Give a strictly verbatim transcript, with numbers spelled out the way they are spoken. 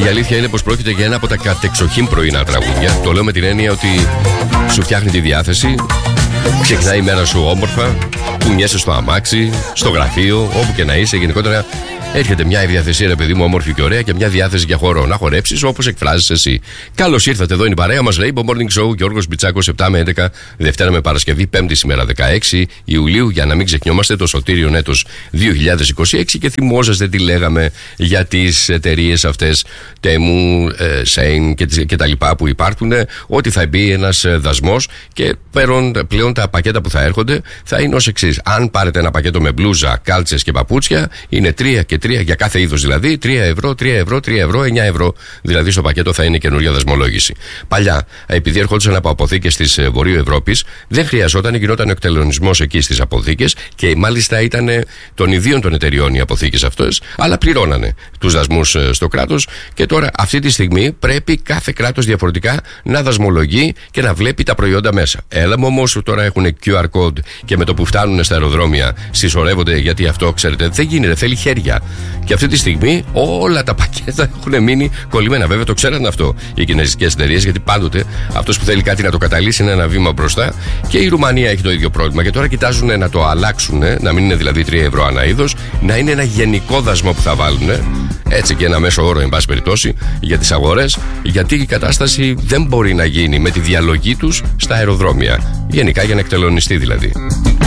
Η αλήθεια είναι πως πρόκειται για ένα από τα κατεξοχήν πρωινά τραγούδια. Το λέω με την έννοια ότι σου φτιάχνει τη διάθεση, ξεκινάει η μέρα σου όμορφα, κουνιέσαι στο αμάξι, στο γραφείο, όπου και να είσαι. Γενικότερα έρχεται μια διαθεσία, ρε παιδί μου, όμορφη και ωραία, και μια διάθεση για χώρο να χορέψεις όπως εκφράζεις εσύ. Καλώς ήρθατε, εδώ είναι η παρέα μας, Rainbow Morning Show, Γιώργος Μπιτσάκος, επτά με έντεκα, Δευτέρα με Παρασκευή, Πέμπτη σήμερα δεκαέξι Ιουλίου, για να μην ξεχνιόμαστε το σωτήριον έτος δύο χιλιάδες είκοσι έξι και θυμόσαστε τι λέγαμε για τις εταιρείες αυτές, Temu, Shein και, και τα λοιπά που υπάρχουν, ότι θα μπει ένας δασμός και πλέον, πλέον τα πακέτα που θα έρχονται θα είναι ως εξής. Αν πάρετε ένα πακέτο με μπλούζα, κάλτσες και παπούτσια, είναι τρία και τρία για κάθε είδος, δηλαδή τρία ευρώ, τρία ευρώ, τρία ευρώ, εννιά ευρώ. Δηλαδή στο πακέτο θα είναι καινούργια δασμολόγηση. Παλιά, επειδή ερχόντουσαν από αποθήκες της Βορείου Ευρώπης, δεν χρειαζόταν, γινόταν ο εκτελονισμός εκεί στις αποθήκες και μάλιστα ήταν των ιδίων των εταιριών οι αποθήκες αυτές, αλλά πληρώνανε τους δασμούς στο κράτος. Και τώρα, αυτή τη στιγμή, πρέπει κάθε κράτος διαφορετικά να δασμολογεί και να βλέπει τα προϊόντα μέσα. Έλα μου όμως, τώρα έχουν κιου αρ code και με το που φτάνουν στα αεροδρόμια συσσωρεύονται, γιατί αυτό, ξέρετε, δεν γίνεται, θέλει χέρια. Και αυτή τη στιγμή όλα τα πακέτα έχουν μείνει κολλημένα. Βέβαια το ξέραν αυτό οι κινέζικες εταιρείες, γιατί πάντοτε αυτός που θέλει κάτι να το καταλύσει είναι ένα βήμα μπροστά. Και η Ρουμανία έχει το ίδιο πρόβλημα. Και τώρα κοιτάζουν να το αλλάξουν, να μην είναι δηλαδή τρία ευρώ ανά είδος, να είναι ένα γενικό δασμό που θα βάλουν. Έτσι, και ένα μέσο όρο, εν πάση περιπτώσει, για τις αγορές. Γιατί η κατάσταση δεν μπορεί να γίνει με τη διαλογή τους στα αεροδρόμια. Γενικά για να εκτελονιστεί δηλαδή.